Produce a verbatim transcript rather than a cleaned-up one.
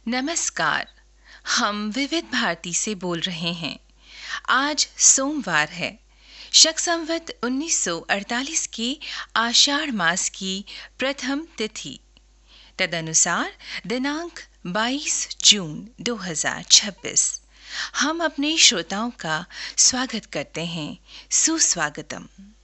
नमस्कार। हम विविध भारती से बोल रहे हैं। आज सोमवार है। शक संवत उन्नीस सौ अड़तालीस की आषाढ़ मास की प्रथम तिथि, तदनुसार दिनांक बाईस जून दो हज़ार छब्बीस। हम अपने श्रोताओं का स्वागत करते हैं। सुस्वागतम।